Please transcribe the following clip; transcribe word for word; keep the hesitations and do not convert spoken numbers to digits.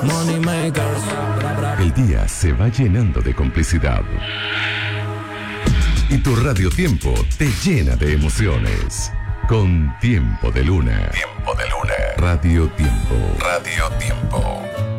Money makers. El día se va llenando de complicidad. Y tu Radio Tiempo te llena de emociones. Con Tiempo de Luna. Tiempo de Luna. Radio Tiempo. Radio Tiempo.